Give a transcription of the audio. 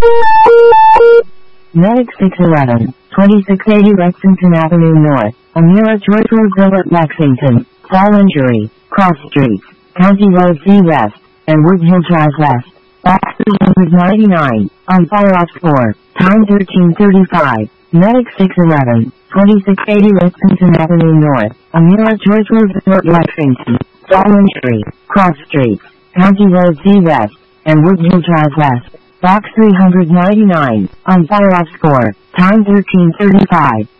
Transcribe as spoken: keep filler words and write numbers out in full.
Medic six eleven, twenty-six eighty Lexington Avenue North, Amira Choice Road Gilbert Lexington, Fall Injury, Cross Streets, County Road C West, and Woodhill Drive West, Box three ninety-nine, on fire off four, time thirteen thirty-five, Medic six eleven, twenty-six eighty Lexington Avenue North, Amira Choice Road Gilbert Lexington, Fall Injury, Cross Streets, County Road C West, and Woodhill Drive West, Box three ninety-nine, on fire off four, time thirteen thirty-five.